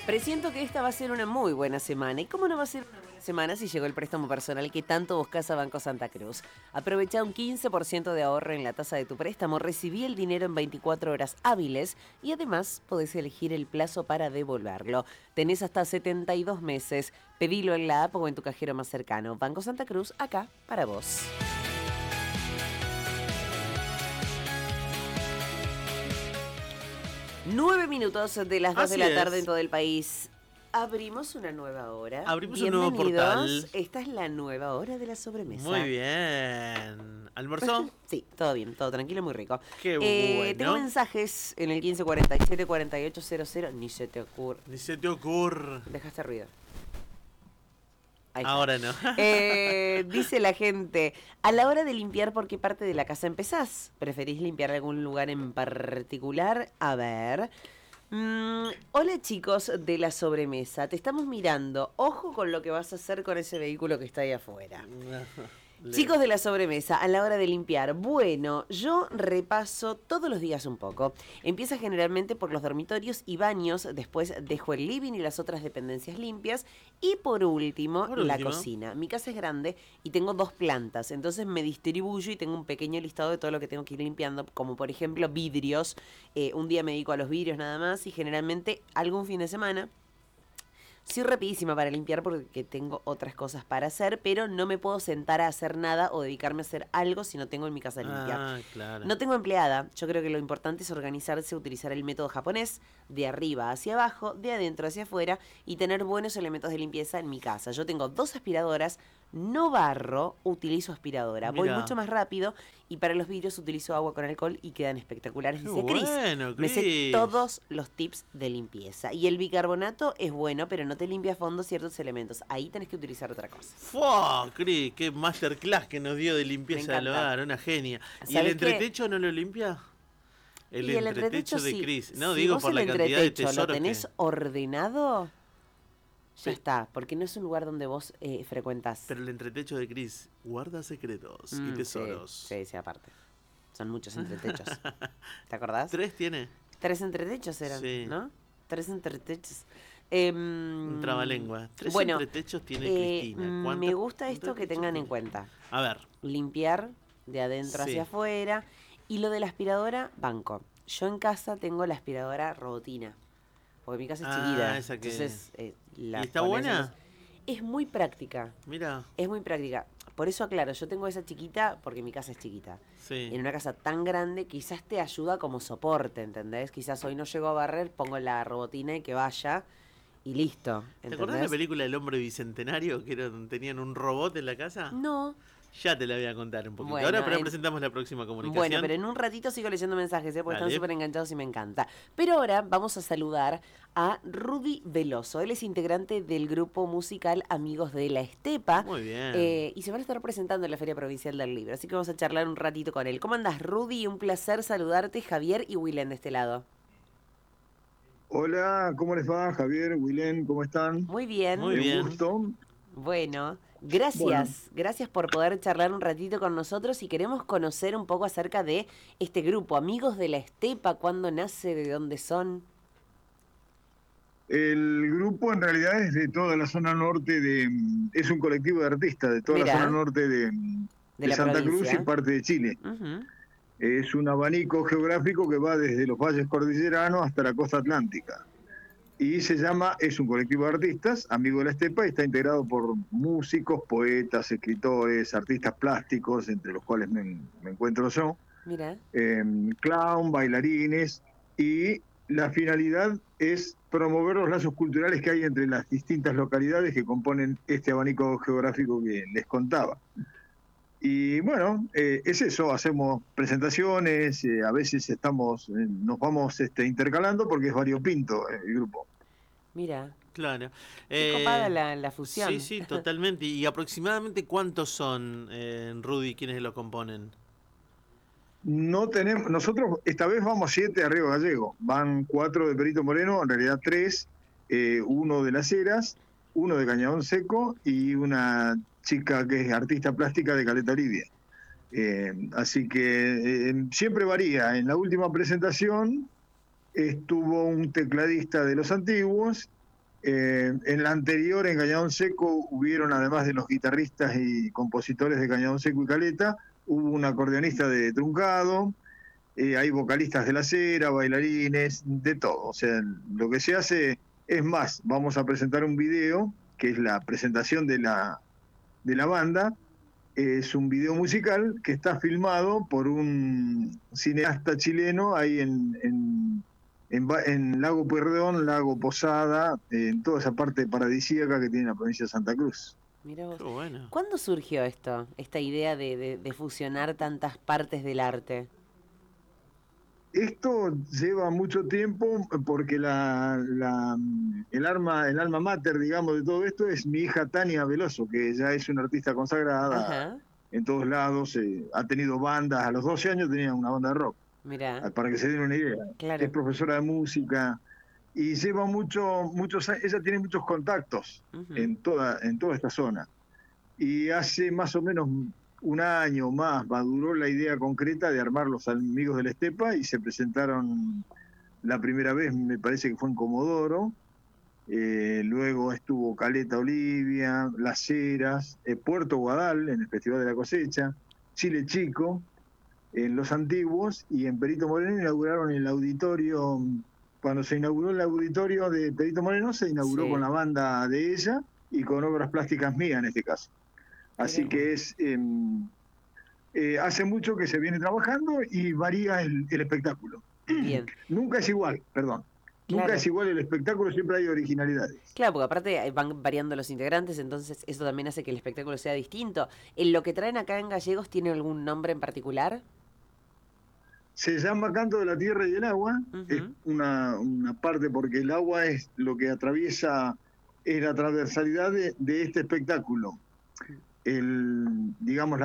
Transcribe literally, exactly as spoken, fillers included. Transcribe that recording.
Presiento que esta va a ser una muy buena semana. ¿Y cómo no va a ser una buena semana si llegó el préstamo personal que tanto buscas a Banco Santa Cruz? Aprovecha un quince por ciento de ahorro en la tasa de tu préstamo, recibí el dinero en veinticuatro horas hábiles y además podés elegir el plazo para devolverlo. Tenés hasta setenta y dos meses. Pedilo en la app o en tu cajero más cercano. Banco Santa Cruz, acá para vos. Nueve minutos de las dos Así de la es. tarde en todo el país. Abrimos una nueva hora. Abrimos un nuevo portal. Esta es la nueva hora de la sobremesa. Muy bien. ¿Almorzó? Sí, todo bien, todo tranquilo, muy rico. Qué Eh, bueno. Tengo mensajes en el quince cuarenta y siete cuarenta y ocho cero cero. Ni se te ocurre. Ni se te ocurre. Dejaste ruido. Ahí está. Ahora no. Eh, dice la gente, a la hora de limpiar, ¿por qué parte de la casa empezás? ¿Preferís limpiar algún lugar en particular? A ver. Mm, hola chicos de la sobremesa, te estamos mirando. Ojo con lo que vas a hacer con ese vehículo que está ahí afuera. Le- Chicos de la sobremesa, a la hora de limpiar, bueno, yo repaso todos los días un poco. Empieza generalmente por los dormitorios y baños, después dejo el living y las otras dependencias limpias y por último, Por la último. cocina. Mi casa es grande y tengo dos plantas, entonces me distribuyo y tengo un pequeño listado de todo lo que tengo que ir limpiando, como por ejemplo vidrios. Eh, un día me dedico a los vidrios nada más y generalmente algún fin de semana. Soy rapidísima para limpiar porque tengo otras cosas para hacer, pero no me puedo sentar a hacer nada o dedicarme a hacer algo si no tengo en mi casa limpia. Ah, claro. No tengo empleada. Yo creo que lo importante es organizarse, utilizar el método japonés, de arriba hacia abajo, de adentro hacia afuera y tener buenos elementos de limpieza en mi casa. Yo tengo dos aspiradoras, no barro, utilizo aspiradora. Voy Mirá. mucho más rápido y para los vidrios utilizo agua con alcohol y quedan espectaculares, Qué dice Cris. bueno, Me sé Cris. todos los tips de limpieza. Y el bicarbonato es bueno, pero no te limpia a fondo ciertos elementos. Ahí tenés que utilizar otra cosa. ¡Fua! Cris, qué masterclass que nos dio de limpieza Me del encanta. hogar, una genia. ¿Y ¿Sabés el entretecho no lo limpia? El y el entretecho entretecho, de sí. Cris. No, Si digo vos por la el cantidad de entretecho tesoros lo tenés que... ordenado, ya Sí. está. Porque no es un lugar donde vos eh, frecuentás. Pero el entretecho de Cris guarda secretos Mm, y tesoros. Sí, sí, sí, aparte. Son muchos entretechos. ¿Te acordás? ¿Tres tiene? Tres entretechos eran, Sí. ¿no? Tres entretechos. Eh, Un trabalengua. Tres bueno, entretechos tiene eh, Cristina. mm, ¿Cuántos me gusta esto que entretechos tengan en tiene? cuenta. A ver. Limpiar de adentro Sí. hacia afuera. Y lo de la aspiradora, banco. Yo en casa tengo la aspiradora robotina. Porque mi casa es Ah, chiquita. esa que- Entonces, eh, la ¿Y está pones buena? en los- Es muy práctica. Mira. Es muy práctica. Por eso aclaro, yo tengo esa chiquita porque mi casa es chiquita. Sí. En una casa tan grande quizás te ayuda como soporte, ¿entendés? Quizás hoy no llego a barrer, pongo la robotina y que vaya y listo. ¿Te acordás de la película El hombre bicentenario? Que era, tenían un robot en la casa. No. Ya te la voy a contar un poquito. Bueno, Ahora pero en- presentamos la próxima comunicación. Bueno, pero en un ratito sigo leyendo mensajes, ¿eh? Porque Dale. están súper enganchados y me encanta. Pero ahora vamos a saludar a Rudy Veloso. Él es integrante del grupo musical Amigos de la Estepa. Muy bien. Eh, y se van a estar presentando en la Feria Provincial del Libro. Así que vamos a charlar un ratito con él. ¿Cómo andas, Rudy? Un placer saludarte, Javier y Willen de este lado. Hola, ¿cómo les va? Javier, Wilén, ¿cómo están? Muy bien. Muy Un bien. gusto. Bueno, gracias, gracias por poder charlar un ratito con nosotros y queremos conocer un poco acerca de este grupo, Amigos de la Estepa, cuándo nace, de dónde son. El grupo en realidad es de toda la zona norte de... Es un colectivo de artistas de toda Mirá. la zona norte de, De de la Santa provincia. Cruz y parte de Chile. Ujú. Es un abanico geográfico que va desde los valles cordilleranos hasta la costa atlántica. Y se llama, es un colectivo de artistas, Amigo de la Estepa, y está integrado por músicos, poetas, escritores, artistas plásticos, entre los cuales me, me encuentro yo, Mira, eh, clown, bailarines, y la finalidad es promover los lazos culturales que hay entre las distintas localidades que componen este abanico geográfico que les contaba. Y bueno, eh, es eso, hacemos presentaciones, eh, a veces estamos, eh, nos vamos este, intercalando porque es variopinto eh, el grupo. mira. Claro. Qué Eh, copada la, la fusión. Sí, sí, totalmente. ¿Y aproximadamente cuántos son, eh, Rudy, quienes lo componen? No tenemos, nosotros esta vez vamos siete a Río Gallego, van cuatro de Perito Moreno, en realidad tres, eh, uno de Las Heras, uno de Cañadón Seco y una chica que es artista plástica de Caleta Olivia. Eh, así que eh, siempre varía. En la última presentación estuvo un tecladista de los antiguos Eh, en la anterior, en Cañadón Seco, hubieron, además de los guitarristas y compositores de Cañadón Seco y Caleta, hubo un acordeonista de Truncado, eh, hay vocalistas de la Cera, bailarines, de todo. O sea, lo que se hace es más, vamos a presentar un video, que es la presentación de la, de la banda. Es un video musical que está filmado por un cineasta chileno ahí en, en, en, en Lago Pueyrredón, Lago Posada, en toda esa parte paradisíaca que tiene la provincia de Santa Cruz. Mirá vos. Qué bueno. ¿Cuándo surgió esto, esta idea de, de, de fusionar tantas partes del arte? Esto lleva mucho tiempo porque la, la, el, arma, el alma mater, digamos, de todo esto es mi hija Tania Veloso, que ya es una artista consagrada. Ajá. En todos lados, eh, ha tenido bandas, a los doce años tenía una banda de rock. Mirá. Para que se den una idea. Claro. Es profesora de música y lleva mucho, muchos, ella tiene muchos contactos uh-huh. en, toda, en toda esta zona. Y hace más o menos un año más maduró la idea concreta de armar los Amigos de la Estepa y se presentaron la primera vez, me parece que fue en Comodoro, eh, luego estuvo Caleta Olivia, Las Heras, eh, Puerto Guadal en el Festival de la Cosecha, Chile Chico, en Los Antiguos, y en Perito Moreno inauguraron el auditorio. Cuando se inauguró el auditorio de Perito Moreno, se inauguró sí. con la banda de ella y con obras plásticas mías en este caso. Así Bien. que es eh, eh, hace mucho que se viene trabajando y varía el, el espectáculo. Bien. Nunca es igual, perdón. Claro. Nunca es igual el espectáculo, siempre hay originalidades. Claro, porque aparte van variando los integrantes, entonces eso también hace que el espectáculo sea distinto. ¿En lo que traen acá en Gallegos tiene algún nombre en particular? Se llama Canto de la Tierra y el Agua. Uh-huh. Es una, una parte porque el agua es lo que atraviesa, es la transversalidad de, de este espectáculo. El, digamos, la